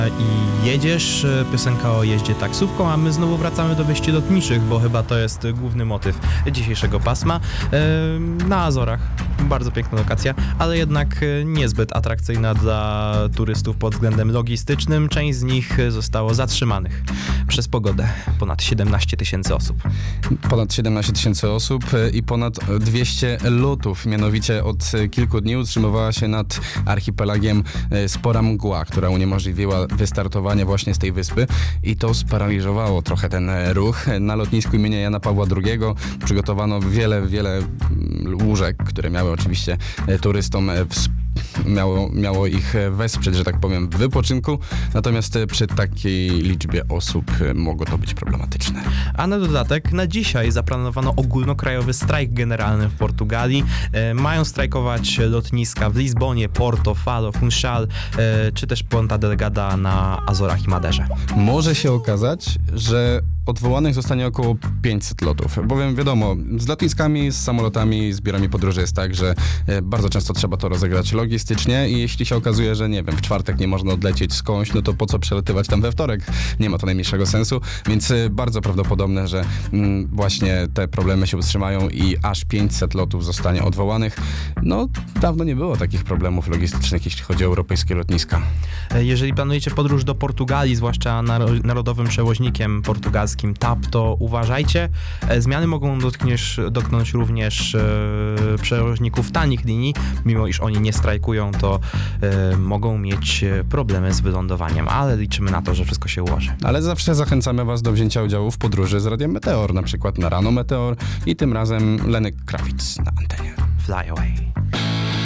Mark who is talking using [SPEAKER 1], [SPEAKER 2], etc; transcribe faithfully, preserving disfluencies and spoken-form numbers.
[SPEAKER 1] I jedziesz, piosenka o jeździe taksówką, a my znowu wracamy do wyjść lotniczych, bo chyba to jest główny motyw dzisiejszego pasma. Na Azorach. Bardzo piękna lokacja, ale jednak niezbyt atrakcyjna dla turystów pod względem logistycznym. Część z nich zostało zatrzymanych przez pogodę. Ponad siedemnaście tysięcy osób.
[SPEAKER 2] Ponad siedemnaście tysięcy osób i ponad dwieście lotów. Mianowicie od kilku dni utrzymywała się nad archipelagiem spora mgła, która uniemożliwiła wystartowanie właśnie z tej wyspy i to sparaliżowało trochę ten ruch. Na lotnisku imienia Jana Pawła drugiego przygotowano wiele, wiele łóżek, które miały oczywiście turystom wspomóc. Miało, miało ich wesprzeć, że tak powiem, w wypoczynku, natomiast przy takiej liczbie osób mogło to być problematyczne.
[SPEAKER 1] A na dodatek na dzisiaj zaplanowano ogólnokrajowy strajk generalny w Portugalii. E, mają strajkować lotniska w Lizbonie, Porto, Faro, Funchal, e, czy też Ponta Delgada na Azorach i Maderze.
[SPEAKER 2] Może się okazać, że odwołanych zostanie około pięćset lotów, bowiem wiadomo, z lotniskami, z samolotami, z biurami podróży jest tak, że bardzo często trzeba to rozegrać logistycznie i jeśli się okazuje, że nie wiem, w czwartek nie można odlecieć skądś, no to po co przelatywać tam we wtorek? Nie ma to najmniejszego sensu, więc bardzo prawdopodobne, że mm, właśnie te problemy się utrzymają i aż pięćset lotów zostanie odwołanych. No, dawno nie było takich problemów logistycznych, jeśli chodzi o europejskie lotniska.
[SPEAKER 1] Jeżeli planujecie podróż do Portugalii, zwłaszcza naro- narodowym przewoźnikiem portugalskim T A P, to uważajcie. Zmiany mogą dotkniesz, dotknąć również e, przewoźników tanich linii. Mimo iż oni nie strajkują, to e, mogą mieć problemy z wylądowaniem, ale liczymy na to, że wszystko się ułoży.
[SPEAKER 2] Ale zawsze zachęcamy was do wzięcia udziału w podróży z Radiem Meteor, na przykład na Rano Meteor i tym razem Lenny Kravitz na antenie.
[SPEAKER 1] Fly away.